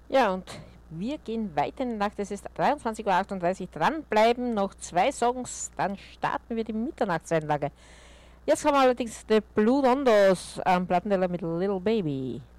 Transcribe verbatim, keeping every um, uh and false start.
Ja, und wir gehen weiter in die Nacht. Es ist dreiundzwanzig Uhr achtunddreißig. Dranbleiben, noch zwei Songs, dann starten wir die Mitternachtseinlage. Jetzt haben wir allerdings die Blue Dondos am Plattenteller mit Little Baby.